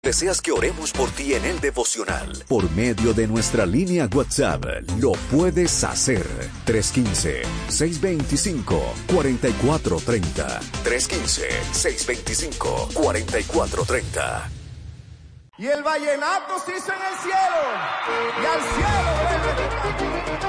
¿Deseas que oremos por ti en el devocional? Por medio de nuestra línea WhatsApp, lo puedes hacer. 315-625-4430. 315-625-4430. Y el vallenato se hizo en el cielo, y al cielo vuelve.